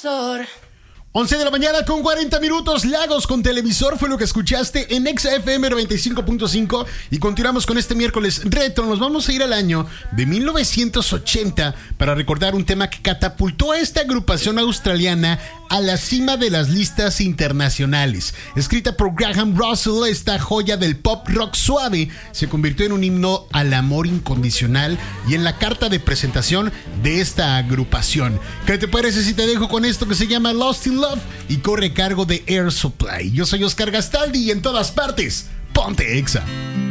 televisor. 11 de la mañana con 40 minutos. Lagos con televisor fue lo que escuchaste en Exa FM 95.5. Y continuamos con este miércoles retro. Nos vamos a ir al año de 1980 para recordar un tema que catapultó a esta agrupación australiana a la cima de las listas internacionales. Escrita por Graham Russell, esta joya del pop rock suave se convirtió en un himno al amor incondicional y en la carta de presentación de esta agrupación. ¿Qué te parece si te dejo con esto que se llama Lost in Love y corre a cargo de Air Supply? Yo soy Oscar Gastaldi y en todas partes, ponte Exa.